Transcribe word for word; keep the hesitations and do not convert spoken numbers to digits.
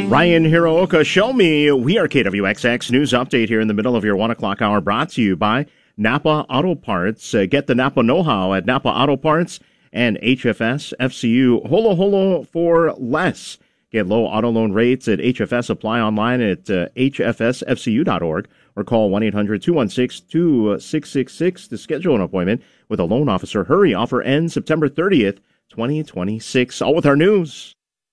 Ryan Hirooka, show me. We are K W X X News Update here in the middle of your one o'clock hour, brought to you by Napa Auto Parts. Uh, get the Napa know-how at Napa Auto Parts and H F S F C U. Holo Holo for less. Get low auto loan rates at H F S. Apply online at uh, H F S F C U dot org or call one eight hundred two one six two six six six to schedule an appointment with a loan officer. Hurry, offer ends September thirtieth, twenty twenty-six. All with our news.